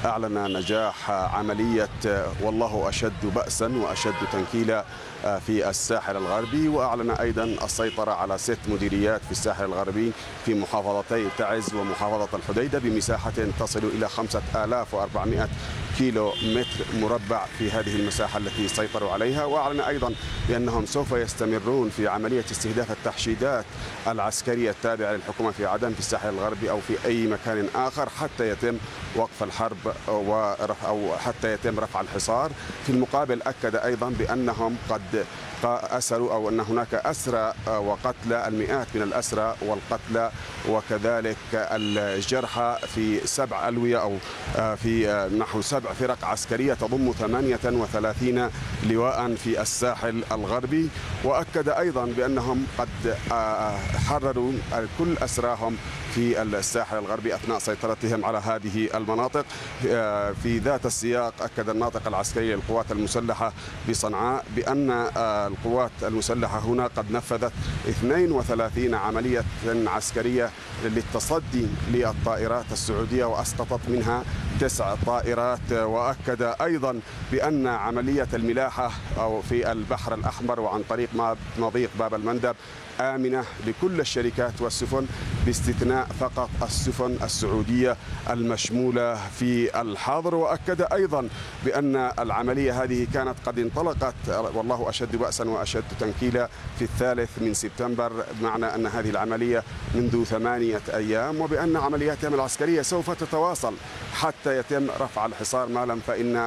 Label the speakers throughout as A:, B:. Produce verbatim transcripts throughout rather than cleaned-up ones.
A: أعلن نجاح عملية والله أشد بأسا وأشد تنكيلا في الساحل الغربي، وأعلن أيضا السيطرة على ست مديريات في الساحل الغربي في محافظتي تعز ومحافظة الحديدة بمساحة تصل إلى خمسة آلاف وأربعمائة كيلو متر مربع في هذه المساحة التي سيطروا عليها. وأعلن أيضا بأنهم سوف يستمرون في عملية استهداف التحشيدات العسكرية التابعة للحكومة في عدن في الساحل الغربي أو في أي مكان آخر حتى يتم وقف الحرب ورفع أو حتى يتم رفع الحصار. في المقابل أكد أيضا بأنهم قد أسروا أو أن هناك أسرى وقتلى، المئات من الأسرى والقتلى وكذلك الجرحى في سبع ألوية أو في نحو سبع فرق عسكرية تضم ثمانية وثلاثين لواء في الساحل الغربي. وأكد أيضا بأنهم قد حرروا كل أسراهم في الساحل الغربي أثناء سيطرتهم على هذه المناطق. في ذات السياق أكد الناطق العسكري للقوات المسلحة بصنعاء بأن القوات المسلحة هنا قد نفذت اثنين وثلاثين عملية عسكرية للتصدي للطائرات السعودية وأسقطت منها تسع طائرات. وأكد أيضا بأن عملية الملاحة أو في البحر الأحمر وعن طريق مضيق باب المندب آمنة لكل الشركات والسفن باستثناء فقط السفن السعودية المشمولة في الحاضر. وأكد أيضا بأن العملية هذه كانت قد انطلقت والله أشد بأسا وأشد تنكيلا في الثالث من سبتمبر، بمعنى أن هذه العملية منذ ثمانية أيام، وبأن عملياتهم العسكرية سوف تتواصل حتى يتم رفع الحصار، ما لم فإن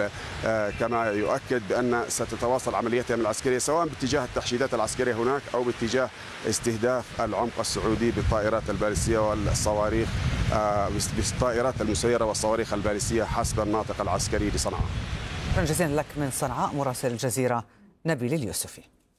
A: كما يؤكد بأن ستتواصل عملياتهم العسكرية سواء باتجاه التحشيدات العسكرية هناك أو باتجاه استهداف العمق السعودي بالطائرات البالستية والصواريخ بالطائرات المسيرة والصواريخ البالستية حسب الناطق العسكري لصنعاء.
B: شكرا جزيلا لك من صنعاء مراسل الجزيرة نبيل اليوسفي.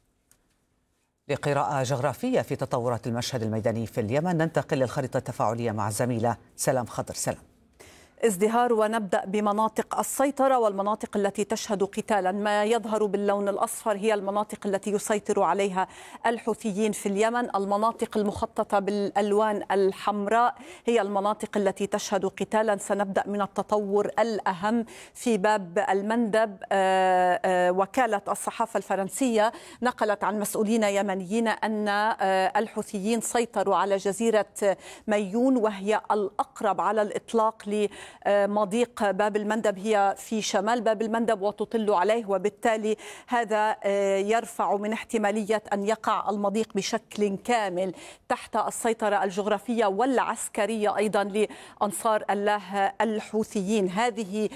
B: لقراءة جغرافية في تطورات المشهد الميداني في اليمن ننتقل للخريطة التفاعلية مع الزميلة سلام خضر. سلام.
C: ازدهار، ونبدأ بمناطق السيطرة والمناطق التي تشهد قتالا. ما يظهر باللون الأصفر هي المناطق التي يسيطر عليها الحوثيين في اليمن. المناطق المخططة بالألوان الحمراء هي المناطق التي تشهد قتالا. سنبدأ من التطور الأهم في باب المندب. وكالة الصحافة الفرنسية نقلت عن مسؤولين يمنيين أن الحوثيين سيطروا على جزيرة ميون، وهي الأقرب على الإطلاق ل مضيق باب المندب. هي في شمال باب المندب وتطل عليه، وبالتالي هذا يرفع من احتمالية أن يقع المضيق بشكل كامل تحت السيطرة الجغرافية والعسكرية أيضا لأنصار الله الحوثيين. هذه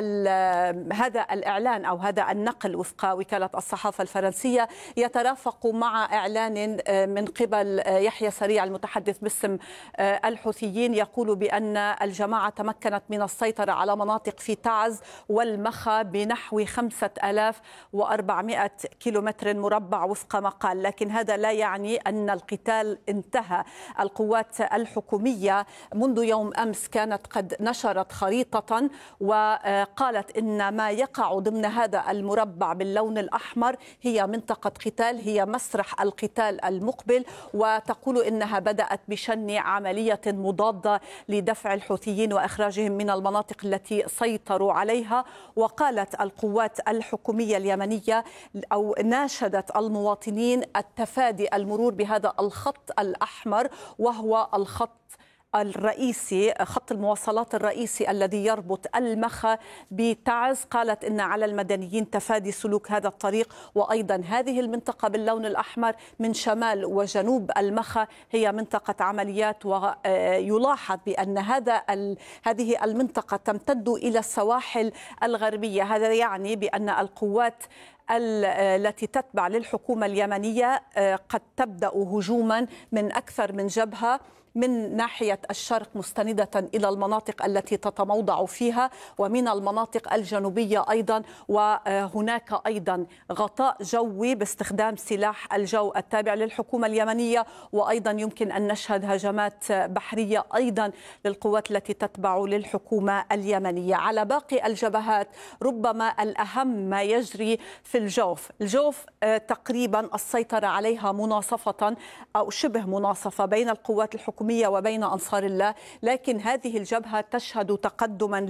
C: هذا الإعلان أو هذا النقل وفق وكالة الصحافة الفرنسية يترافق مع إعلان من قبل يحيى سريع المتحدث باسم الحوثيين يقول بأن الجماعة تمكنت من السيطرة على مناطق في تعز والمخا بنحو خمسة آلاف وأربعمائة كيلومتر مربع وفق ما قال، لكن هذا لا يعني أن القتال انتهى. القوات الحكومية منذ يوم أمس كانت قد نشرت خريطة وقالت إن ما يقع ضمن هذا المربع باللون الأحمر هي منطقة قتال، هي مسرح القتال المقبل، وتقول إنها بدأت بشن عملية مضادة لدفع الحوثيين وإخراجهم من المناطق التي سيطروا عليها. وقالت القوات الحكومية اليمنية أو ناشدت المواطنين التفادي المرور بهذا الخط الأحمر، وهو الخط الرئيسي، خط المواصلات الرئيسي الذي يربط المخا بتعز. قالت إن على المدنيين تفادي سلوك هذا الطريق. وأيضا هذه المنطقة باللون الأحمر من شمال وجنوب المخا هي منطقة عمليات، ويلاحظ بأن هذا هذه المنطقة تمتد إلى السواحل الغربية. هذا يعني بأن القوات التي تتبع للحكومة اليمنية قد تبدأ هجوما من أكثر من جبهة، من ناحية الشرق مستندة إلى المناطق التي تتموضع فيها، ومن المناطق الجنوبية أيضا. وهناك أيضا غطاء جوي باستخدام سلاح الجو التابع للحكومة اليمنية، وأيضا يمكن أن نشهد هجمات بحرية أيضا للقوات التي تتبع للحكومة اليمنية. على باقي الجبهات ربما الأهم ما يجري في الجوف. الجوف تقريبا السيطرة عليها مناصفة أو شبه مناصفة بين القوات الحكومية وبين أنصار الله، لكن هذه الجبهة تشهد تقدما